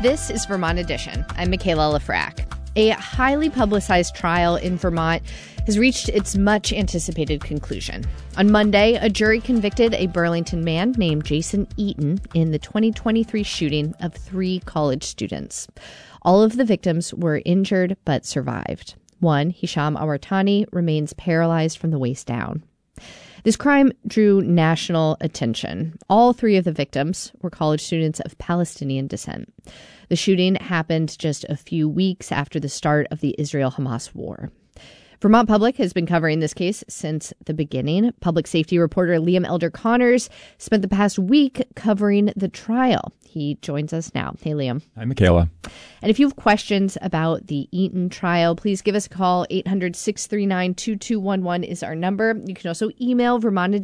This is Vermont Edition. I'm Michaela Lafrac. A highly publicized trial in Vermont has reached its much-anticipated conclusion. On Monday, a jury convicted a Burlington man named Jason Eaton in the 2023 shooting of 3 college students. All of the victims were injured but survived. One, Hisham Awartani, remains paralyzed from the waist down. This crime drew national attention. All 3 of the victims were college students of Palestinian descent. The shooting happened just a few weeks after the start of the Israel-Hamas war. Vermont Public has been covering this case since the beginning. Public safety reporter Liam Elder Connors spent the past week covering the trial. He joins us now. Hey, Liam. Hi, Michaela. And if you have questions about the Eaton trial, please give us a call. 800-639-2211 is our number. You can also email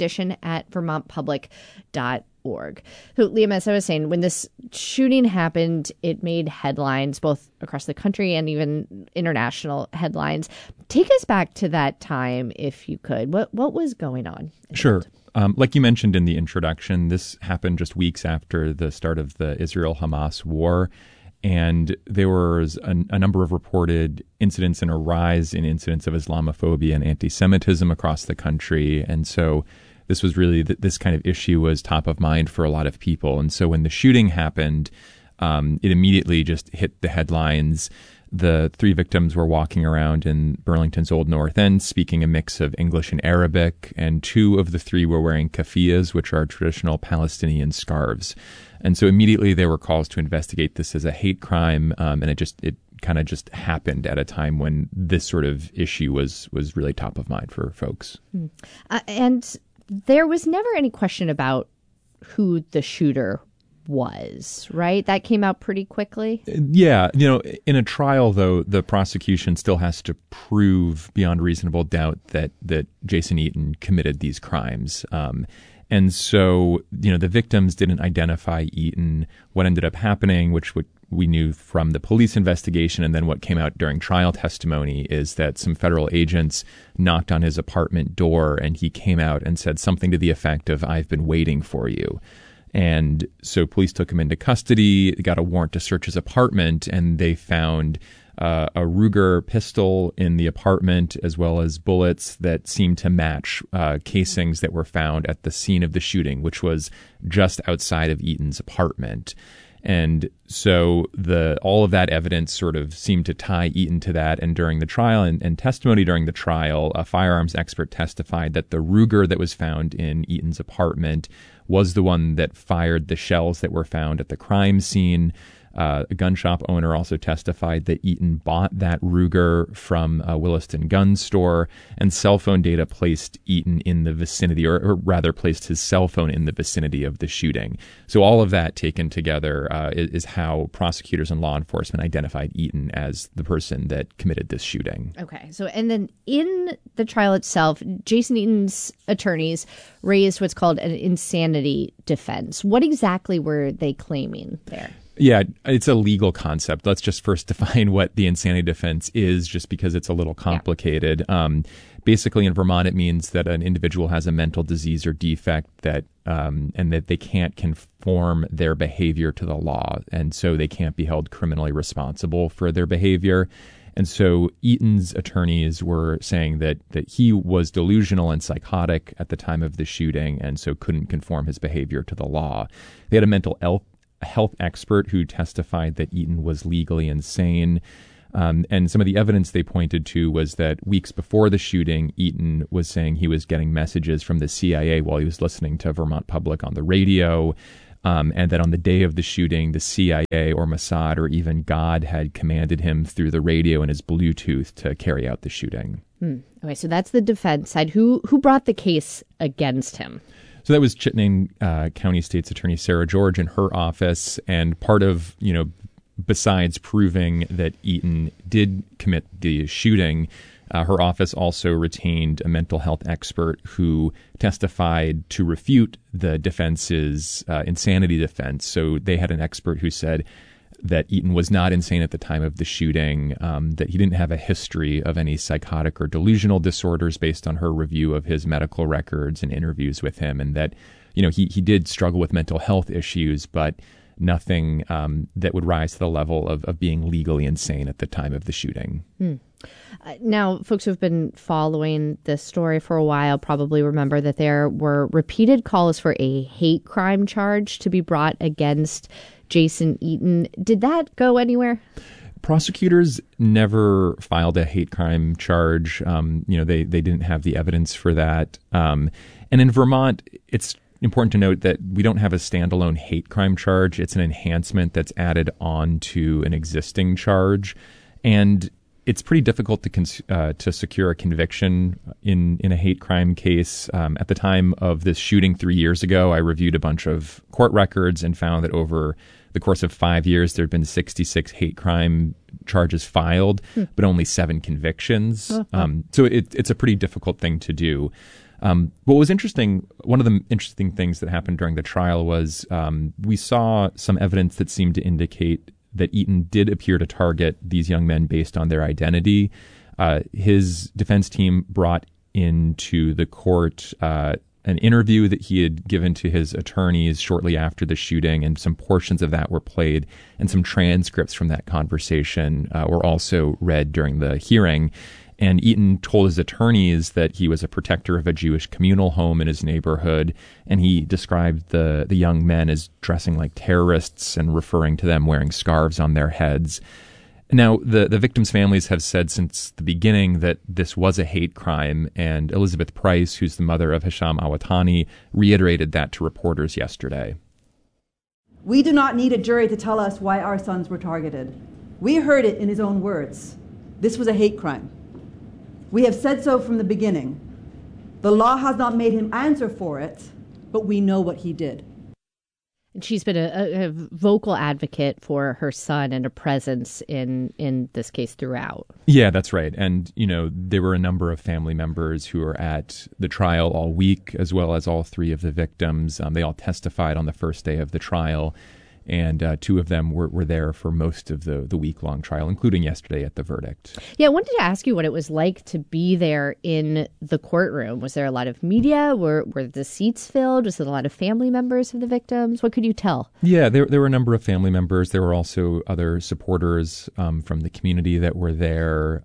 vermontedition@vermontpublic.org. So, Liam, as I was saying, when this shooting happened, it made headlines both across the country and even international headlines. Take us back to that time, if you could. What was going on? Sure. Like you mentioned in the introduction, this happened just weeks after the start of the Israel-Hamas war. And there was a number of reported incidents and a rise in incidents of Islamophobia and anti-Semitism across the country. And so this was really, this kind of issue was top of mind for a lot of people. And so when the shooting happened, it immediately just hit the headlines. The 3 victims were walking around in Burlington's Old North End, speaking a mix of English and Arabic, and 2 of the 3 were wearing keffiyehs, which are traditional Palestinian scarves. And so immediately there were calls to investigate this as a hate crime, and it kind of just happened at a time when this sort of issue was really top of mind for folks. And there was never any question about who the shooter was, right? That came out pretty quickly. Yeah. In a trial, though, the prosecution still has to prove beyond reasonable doubt that Jason Eaton committed these crimes. And so, the victims didn't identify Eaton. What ended up happening, which we knew from the police investigation and then what came out during trial testimony, is that some federal agents knocked on his apartment door and he came out and said something to the effect of, "I've been waiting for you." And so police took him into custody, got a warrant to search his apartment, and they found a Ruger pistol in the apartment, as well as bullets that seemed to match casings that were found at the scene of the shooting, which was just outside of Eaton's apartment. And so all of that evidence sort of seemed to tie Eaton to that. And during the trial and testimony during the trial, a firearms expert testified that the Ruger that was found in Eaton's apartment was the one that fired the shells that were found at the crime scene. A gun shop owner also testified that Eaton bought that Ruger from a Williston gun store, and cell phone data placed Eaton in the vicinity, or rather placed his cell phone in the vicinity of the shooting. So all of that taken together is how prosecutors and law enforcement identified Eaton as the person that committed this shooting. Okay. So, and then in the trial itself, Jason Eaton's attorneys raised what's called an insanity defense. What exactly were they claiming there? Yeah, it's a legal concept. Let's just first define what the insanity defense is, just because it's a little complicated. Yeah. Basically, in Vermont, it means that an individual has a mental disease or defect that and that they can't conform their behavior to the law, and so they can't be held criminally responsible for their behavior. And so Eaton's attorneys were saying that he was delusional and psychotic at the time of the shooting, and so couldn't conform his behavior to the law. They had a mental health expert who testified that Eaton was legally insane. And some of the evidence they pointed to was that weeks before the shooting, Eaton was saying he was getting messages from the CIA while he was listening to Vermont Public on the radio. And that on the day of the shooting, the CIA or Mossad or even God had commanded him through the radio and his Bluetooth to carry out the shooting. Okay, so that's the defense side. Who brought the case against him? So that was Chittenden County State's Attorney Sarah George in her office. And part of, besides proving that Eaton did commit the shooting, her office also retained a mental health expert who testified to refute the defense's insanity defense. So they had an expert who said that Eaton was not insane at the time of the shooting, that he didn't have a history of any psychotic or delusional disorders based on her review of his medical records and interviews with him, and that, he did struggle with mental health issues, but nothing that would rise to the level of being legally insane at the time of the shooting. Now, folks who have been following this story for a while probably remember that there were repeated calls for a hate crime charge to be brought against Jason Eaton. Did that go anywhere? Prosecutors never filed a hate crime charge. They didn't have the evidence for that. And in Vermont, it's important to note that we don't have a standalone hate crime charge. It's an enhancement that's added on to an existing charge. And it's pretty difficult to secure a conviction in a hate crime case. At the time of this shooting 3 years ago, I reviewed a bunch of court records and found that over the course of 5 years, there had been 66 hate crime charges filed, but only 7 convictions. So it's a pretty difficult thing to do. What was interesting, one of the interesting things that happened during the trial was we saw some evidence that seemed to indicate that Eaton did appear to target these young men based on their identity. His defense team brought into the court an interview that he had given to his attorneys shortly after the shooting, and some portions of that were played, and some transcripts from that conversation were also read during the hearing. And Eaton told his attorneys that he was a protector of a Jewish communal home in his neighborhood, and he described the young men as dressing like terrorists and referring to them wearing scarves on their heads. Now, the victims' families have said since the beginning that this was a hate crime, and Elizabeth Price, who's the mother of Hisham Awatani, reiterated that to reporters yesterday. We do not need a jury to tell us why our sons were targeted. We heard it in his own words. This was a hate crime. We have said so from the beginning. The law has not made him answer for it, but we know what he did. She's been a vocal advocate for her son and a presence in this case throughout. Yeah, that's right. And, there were a number of family members who were at the trial all week, as well as all 3 of the victims. They all testified on the first day of the trial. And 2 of them were there for most of the week-long trial, including yesterday at the verdict. Yeah, I wanted to ask you what it was like to be there in the courtroom. Was there a lot of media? Were the seats filled? Was there a lot of family members of the victims? What could you tell? Yeah, there were a number of family members. There were also other supporters from the community that were there.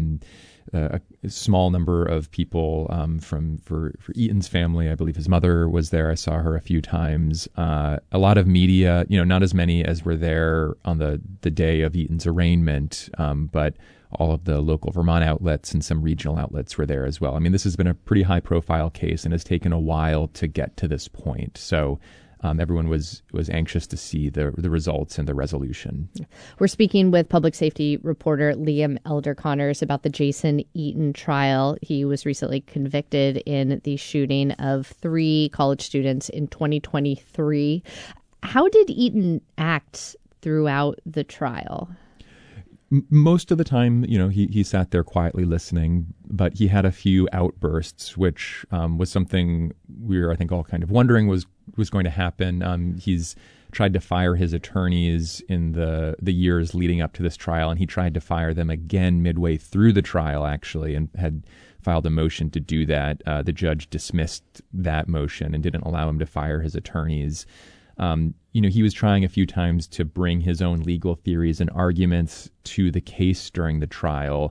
A small number of people for Eaton's family. I believe his mother was there. I saw her a few times. A lot of media, not as many as were there on the day of Eaton's arraignment, but all of the local Vermont outlets and some regional outlets were there as well. I mean, this has been a pretty high-profile case and has taken a while to get to this point. So everyone was anxious to see the results and the resolution. We're speaking with public safety reporter Liam Elder Connors about the Jason Eaton trial. He was recently convicted in the shooting of 3 college students in 2023. How did Eaton act throughout the trial? Most of the time, he sat there quietly listening, but he had a few outbursts, which was something we were, I think, all kind of wondering was going to happen. He's tried to fire his attorneys in the years leading up to this trial, and he tried to fire them again midway through the trial, actually, and had filed a motion to do that. The judge dismissed that motion and didn't allow him to fire his attorneys. He was trying a few times to bring his own legal theories and arguments to the case during the trial,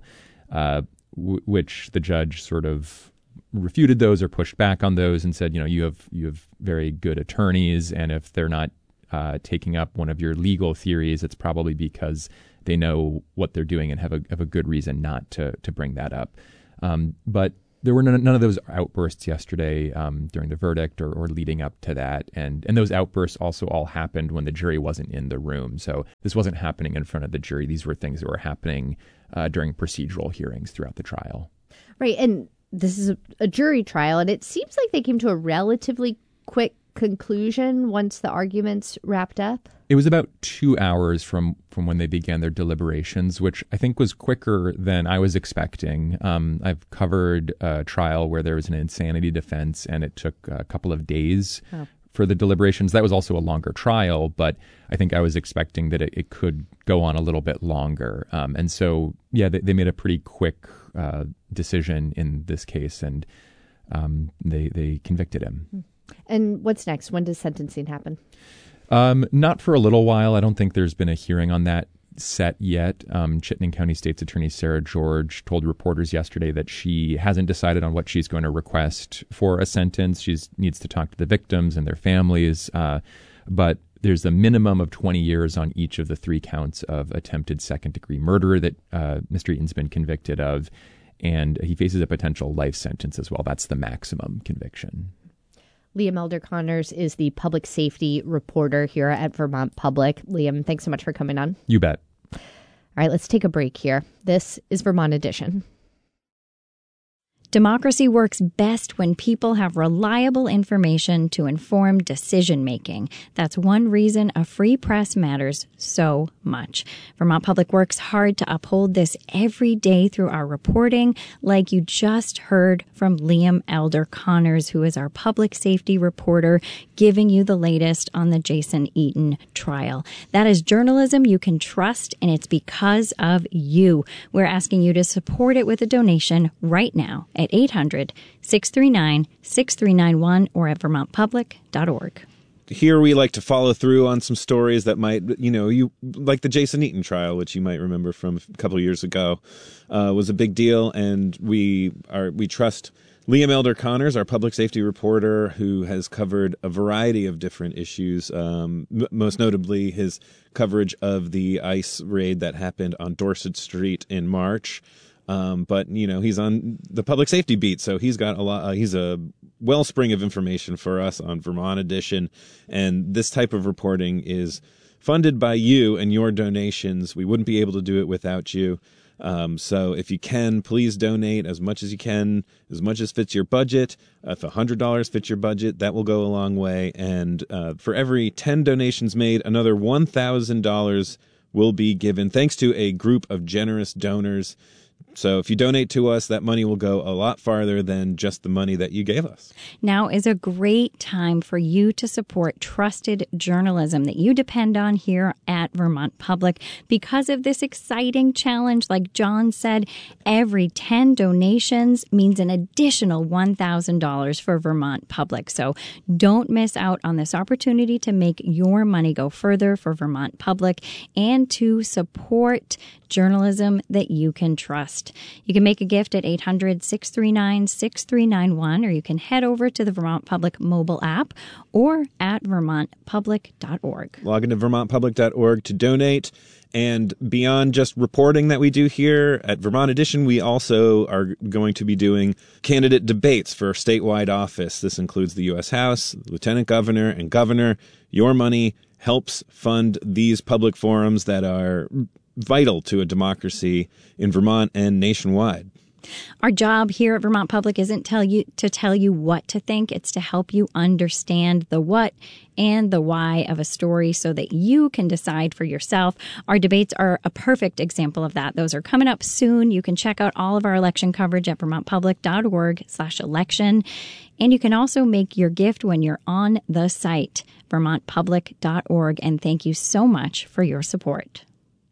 which the judge sort of refuted those or pushed back on those and said, you have very good attorneys, and if they're not taking up one of your legal theories, it's probably because they know what they're doing and have a good reason not to bring that up. But there were none of those outbursts yesterday during the verdict or leading up to that. And those outbursts also all happened when the jury wasn't in the room. So this wasn't happening in front of the jury. These were things that were happening during procedural hearings throughout the trial. Right. And this is a jury trial, and it seems like they came to a relatively quick conclusion once the arguments wrapped up. It was about 2 hours from when they began their deliberations, which I think was quicker than I was expecting. I've covered a trial where there was an insanity defense, and it took a couple of days for the deliberations. That was also a longer trial, but I think I was expecting that it could go on a little bit longer. And so, yeah, they made a pretty quick decision in this case, and they convicted him. And what's next? When does sentencing happen? Not for a little while. I don't think there's been a hearing on that set yet. Chittenden County State's Attorney Sarah George told reporters yesterday that she hasn't decided on what she's going to request for a sentence. She needs to talk to the victims and their families, but there's a minimum of 20 years on each of the 3 counts of attempted second-degree murder that Mr. Eaton's been convicted of, and he faces a potential life sentence as well. That's the maximum conviction. Liam Elder Connors is the public safety reporter here at Vermont Public. Liam, thanks so much for coming on. You bet. All right, let's take a break here. This is Vermont Edition. Democracy works best when people have reliable information to inform decision-making. That's one reason a free press matters so much. Vermont Public works hard to uphold this every day through our reporting, like you just heard from Liam Elder Connors, who is our public safety reporter, giving you the latest on the Jason Eaton trial. That is journalism you can trust, and it's because of you. We're asking you to support it with a donation right now at 800-639-6391 or at vermontpublic.org. Here we like to follow through on some stories that might, you like the Jason Eaton trial, which you might remember from a couple of years ago, was a big deal. And we trust Liam Elder Connors, our public safety reporter, who has covered a variety of different issues, most notably his coverage of the ICE raid that happened on Dorset Street in March. But he's on the public safety beat, so he's got a lot. He's a wellspring of information for us on Vermont Edition, and this type of reporting is funded by you and your donations. We wouldn't be able to do it without you. So if you can, please donate as much as you can, as much as fits your budget. If $100 fits your budget, that will go a long way. And for every 10 donations made, another $1,000 will be given, thanks to a group of generous donors. So if you donate to us, that money will go a lot farther than just the money that you gave us. Now is a great time for you to support trusted journalism that you depend on here at Vermont Public. Because of this exciting challenge, like John said, every 10 donations means an additional $1,000 for Vermont Public. So don't miss out on this opportunity to make your money go further for Vermont Public and to support journalism that you can trust. You can make a gift at 800-639-6391, or you can head over to the Vermont Public mobile app or at vermontpublic.org. Log into vermontpublic.org to donate. And beyond just reporting that we do here at Vermont Edition, we also are going to be doing candidate debates for statewide office. This includes the U.S. House, Lieutenant Governor, and Governor. Your money helps fund these public forums that are vital to a democracy in Vermont and nationwide. Our job here at Vermont Public isn't to tell you what to think. It's to help you understand the what and the why of a story so that you can decide for yourself. Our debates are a perfect example of that. Those are coming up soon. You can check out all of our election coverage at vermontpublic.org/election. And you can also make your gift when you're on the site, vermontpublic.org. And thank you so much for your support.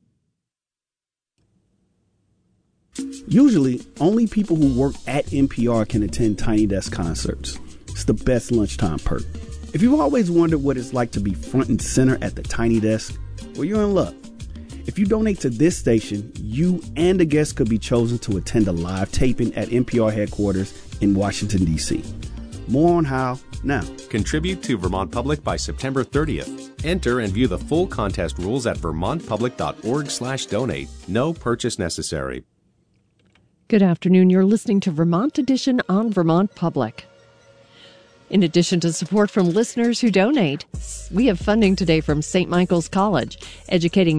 Usually, only people who work at NPR can attend Tiny Desk concerts. It's the best lunchtime perk. If you've always wondered what it's like to be front and center at the Tiny Desk, well, you're in luck. If you donate to this station, you and a guest could be chosen to attend a live taping at NPR headquarters in Washington, D.C. More on how now. Contribute to Vermont Public by September 30th. Enter and view the full contest rules at vermontpublic.org/donate. No purchase necessary. Good afternoon. You're listening to Vermont Edition on Vermont Public. In addition to support from listeners who donate, we have funding today from St. Michael's College, educating